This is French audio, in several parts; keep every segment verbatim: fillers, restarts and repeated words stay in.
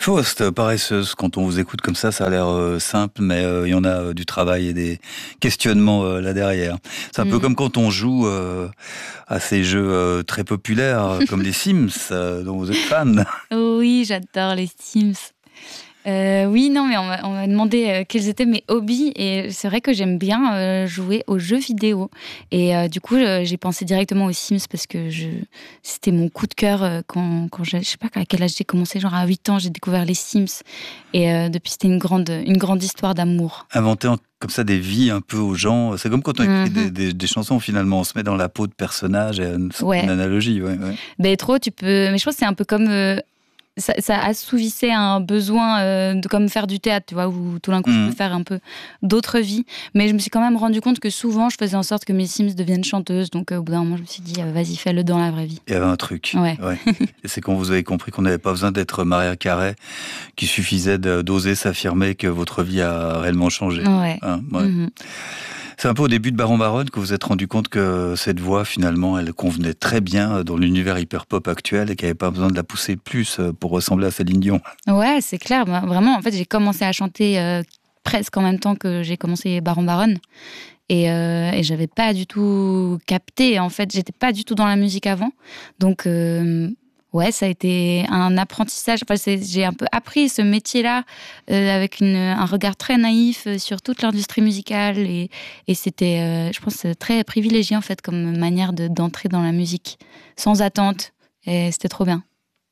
Faust, paresseuse, quand on vous écoute comme ça, ça a l'air euh, simple, mais euh, il y en a euh, du travail et des questionnements euh, là derrière. C'est un mmh. peu comme quand on joue euh, à ces jeux euh, très populaires, comme les Sims, euh, dont vous êtes fan. Oui, j'adore les Sims. Euh, oui, non, mais on m'a, on m'a demandé euh, quels étaient mes hobbies, et c'est vrai que j'aime bien euh, jouer aux jeux vidéo. Et euh, du coup, euh, j'ai pensé directement aux Sims parce que je, c'était mon coup de cœur euh, quand, quand je, je sais pas à quel âge j'ai commencé, genre à huit ans, j'ai découvert les Sims. Et euh, depuis, c'était une grande, une grande histoire d'amour. Inventer en, comme ça des vies un peu aux gens, c'est comme quand on écrit Mm-hmm. des, des, des chansons, finalement, on se met dans la peau de personnages, et une, ouais. une analogie. Ouais, ouais. Ben, trop, tu peux. Mais je pense que c'est un peu comme. Euh... Ça, ça assouvissait un besoin euh, de comme faire du théâtre, tu vois, où tout d'un coup, mmh. je peux faire un peu d'autres vies. Mais je me suis quand même rendu compte que souvent, je faisais en sorte que mes Sims deviennent chanteuses. Donc, euh, au bout d'un moment, je me suis dit, euh, vas-y, fais-le dans la vraie vie. Il y avait un truc. Ouais. ouais. Et c'est quand vous avez compris qu'on n'avait pas besoin d'être Mariah Carey, qu'il suffisait de, d'oser s'affirmer que votre vie a réellement changé. Ouais. Hein, ouais. Mmh. C'est un peu au début de Baron Baronne que vous vous êtes rendu compte que cette voix, finalement, elle convenait très bien dans l'univers hyper-pop actuel et qu'il n'y avait pas besoin de la pousser plus pour ressembler à Céline Dion. Ouais, c'est clair. Vraiment, en fait, j'ai commencé à chanter euh, presque en même temps que j'ai commencé Baron Baronne. Et, euh, et j'avais pas du tout capté. En fait, j'étais pas du tout dans la musique avant. Donc... Euh, Ouais, ça a été un apprentissage. Enfin, c'est, j'ai un peu appris ce métier-là euh, avec une, un regard très naïf sur toute l'industrie musicale et, et c'était, euh, je pense, très privilégié en fait comme manière de, d'entrer dans la musique sans attente. Et c'était trop bien.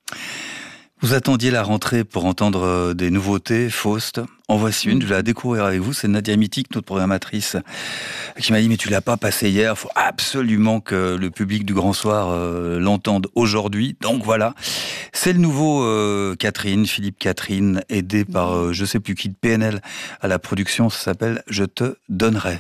Vous attendiez la rentrée pour entendre des nouveautés, Faust. En voici une, je vais la découvrir avec vous. C'est Nadia Mitic, notre programmatrice, qui m'a dit « Mais tu l'as pas passé hier, il faut absolument que le public du Grand Soir euh, l'entende aujourd'hui. » Donc voilà, c'est le nouveau euh, Catherine, Philippe Catherine, aidé par euh, je sais plus qui de P N L à la production. Ça s'appelle « Je te donnerai ».